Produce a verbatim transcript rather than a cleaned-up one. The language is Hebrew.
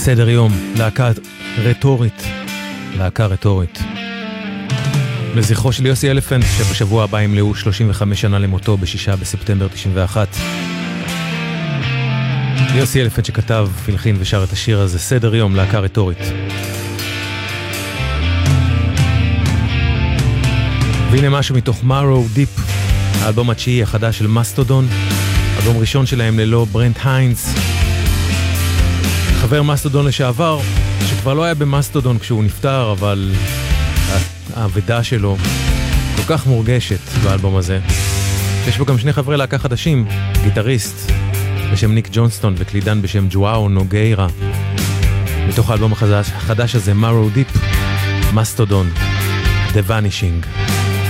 סדר יום, להקה רטורית, להקה רטורית. לזכרו של יוסי אלפנט, שבשבוע הבא ימלאו שלושים וחמש שנה למותו בשישה בספטמבר תשעים ואחת. יוסי אלפנט שכתב, פלחין ושר את השיר הזה, סדר יום, להקה רטורית. והנה משהו מתוך Marrow Deep, האלבום התשיעי החדש של מסטודון, אלבום ראשון שלהם ללא ברנט היינס, חבר מסטודון לשעבר, שכבר לא היה במסטודון כשהוא נפטר, אבל העבודה שלו כל כך מורגשת באלבום הזה. יש בו גם שני חברי להקה חדשים, גיטריסט בשם ניק ג'ונסטון וקלידן בשם ג'ואאו נוגיירה. מתוך האלבום החדש, החדש הזה, Marrow Deep, מסטודון, The Vanishing.